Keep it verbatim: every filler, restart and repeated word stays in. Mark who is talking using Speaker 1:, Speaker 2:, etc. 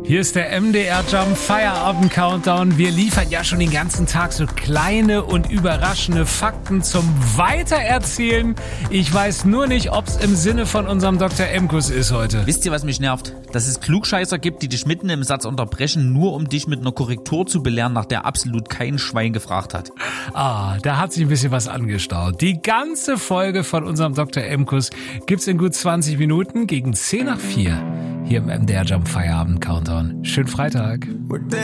Speaker 1: Hier ist der M D R Jump Feierabend Countdown. Wir liefern ja schon den ganzen Tag so kleine und überraschende Fakten zum Weitererzählen. Ich weiß nur nicht, ob es im Sinne von unserem Doktor Emkus ist heute.
Speaker 2: Wisst ihr, was mich nervt? Dass es Klugscheißer gibt, die dich mitten im Satz unterbrechen, nur um dich mit einer Korrektur zu belehren, nach der absolut kein Schwein gefragt hat.
Speaker 1: Ah, da hat sich ein bisschen was angestaut. Die ganze Folge von unserem Doktor Emkus gibt's in gut zwanzig Minuten gegen zehn nach vier hier im M D R Jump Feierabend Countdown. Schönen Freitag.